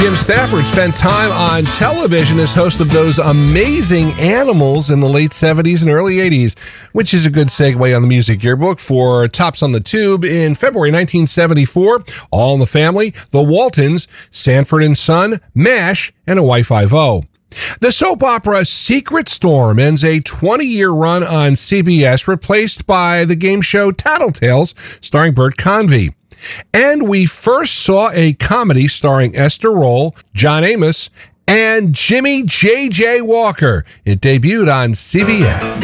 Jim Stafford spent time on television as host of those amazing Animals in the late 70s and early 80s, which is a good segue on the Music Yearbook for Tops on the Tube in February 1974. All in the Family, The Waltons, Sanford and Son, MASH, and Hawaii Five-0. The soap opera Secret Storm ends a 20-year run on CBS, replaced by the game show Tattletales, starring Bert Convy. And we first saw a comedy starring Esther Roll, John Amos, and Jimmy J.J. Walker. It debuted on CBS.